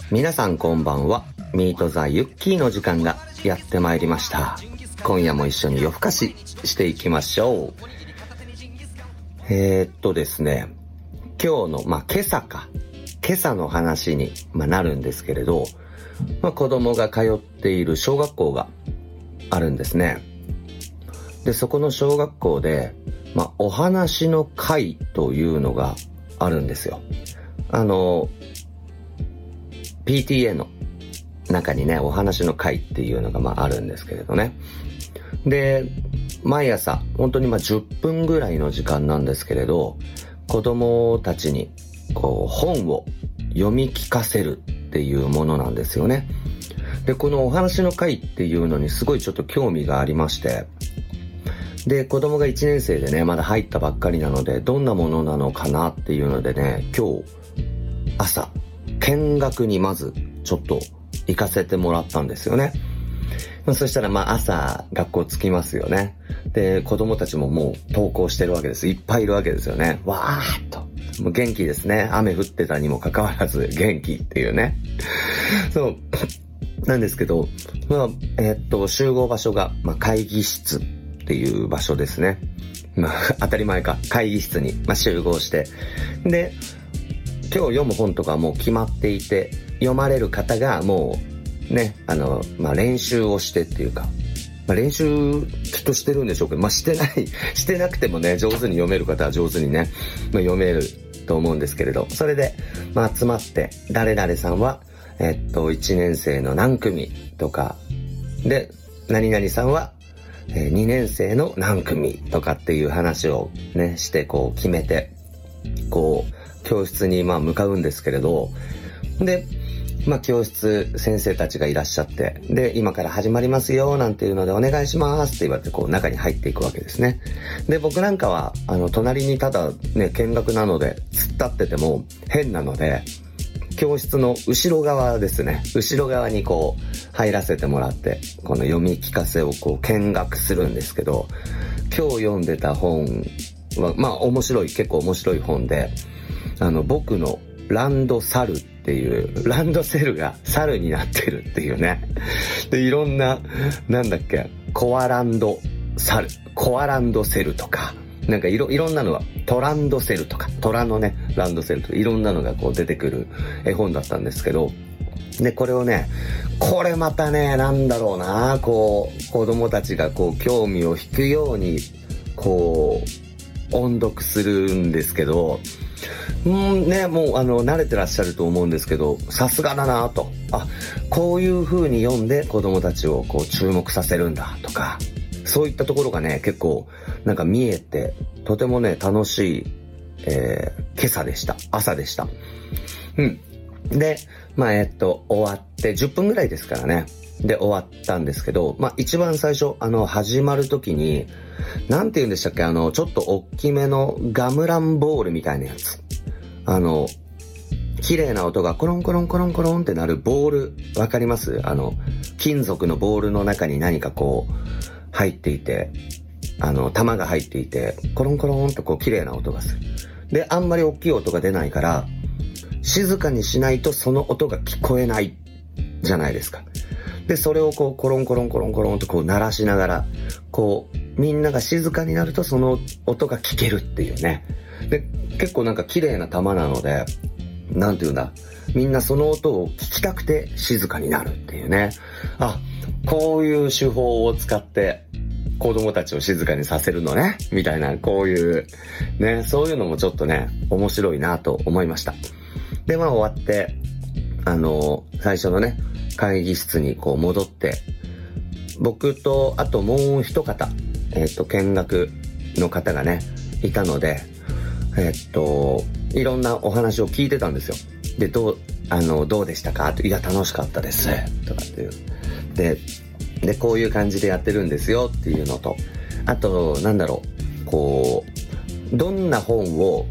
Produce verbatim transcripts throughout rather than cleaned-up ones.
皆さんこんばんは。ミートザユッキーの時間がやってまいりました。今夜も一緒に夜更かししていきましょう。えー、っとですね今日のまあ今朝か今朝の話に、まあ、なるんですけれど、まあ、子供が通っている小学校があるんですね。でそこの小学校で、まあ、お話の会というのがあるんですよ。あの ピーティーエー の中にねお話の会っていうのがまああるんですけれどね。で毎朝本当にまあじゅっぷんぐらいの時間なんですけれど、子供たちにこう本を読み聞かせるっていうものなんですよね。でこのお話の会っていうのにすごいちょっと興味がありまして、で子供がいちねん生でねまだ入ったばっかりなのでどんなものなのかなっていうのでね、今日朝見学にまずちょっと行かせてもらったんですよね。そしたらまあ朝学校着きますよね。で子供たちももう登校してるわけです。いっぱいいるわけですよね。わーっともう元気ですね。雨降ってたにもかかわらず元気っていうねそうなんですけど、まあえー、っと集合場所が、まあ、会議室っていう場所ですね。まあ当たり前か、会議室に、まあ、集合して、で今日読む本とかはもう決まっていて、読まれる方がもうねあの、まあ、練習をしてっていうか、まあ、練習きっとしてるんでしょうけど、まあ、してないしてなくてもね上手に読める方は上手にね、まあ、読めると思うんですけれど、それで、まあ、集まって誰々さんはえっといちねん生の何組とかで、何々さんはえー、にねん生の何組とかっていう話をねしてこう決めてこう教室にまあ向かうんですけれど、でまあ教室先生たちがいらっしゃって、で今から始まりますよなんていうのでお願いしますって言われてこう中に入っていくわけですね。で僕なんかはあの隣にただね見学なので突っ立ってても変なので、教室の後ろ側ですね、後ろ側にこう入らせてもらって、この読み聞かせをこう見学するんですけど、今日読んでた本はまあ面白い結構面白い本で、あの僕のランドサルっていうランドセルが猿になってるっていうね。でいろんななんだっけコアランドサルコアランドセルとかなんかいろいろんなのがトランドセルとか虎のねランドセルとかいろんなのがこう出てくる絵本だったんですけど、でこれをねこれまたねなんだろうな、こう子供たちがこう興味を引くようにこう音読するんですけど、うんねもうあの慣れてらっしゃると思うんですけど、さすがだなと、あこういう風に読んで子供たちをこう注目させるんだとか、そういったところがね結構なんか見えてとてもね楽しい、えー、今朝でした朝でした。うんでまあえっと終わってじゅっぷんぐらいですからね、で終わったんですけど、まあ一番最初あの始まる時になんて言うんでしたっけ、あのちょっと大きめのガムランボールみたいなやつ、あの綺麗な音がコロンコロンコロンコロンってなるボール、わかります？あの金属のボールの中に何かこう入っていて、あの玉が入っていてコロンコロンとこう綺麗な音がする。であんまり大きい音が出ないから静かにしないとその音が聞こえないじゃないですか。でそれをこうコロンコロンコロンコロンとこう鳴らしながらこうみんなが静かになるとその音が聞けるっていうね。で結構なんか綺麗な玉なので、なんていうんだ、みんなその音を聞きたくて静かになるっていうね。あ、こういう手法を使って子供たちを静かにさせるのねみたいな、こういうねそういうのもちょっとね面白いなと思いました。でまあ終わってあの最初のね会議室にこう戻って、僕とあともう一方えっと見学の方がねいたので、えっといろんなお話を聞いてたんですよ。でどうあのどうでしたかと、いや楽しかったですとかっていうででこういう感じでやってるんですよっていうのと、あとなんだろう、こうどんな本を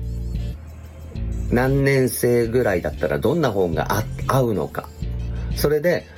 何年生ぐらいだったらどんな本が合うのか、それで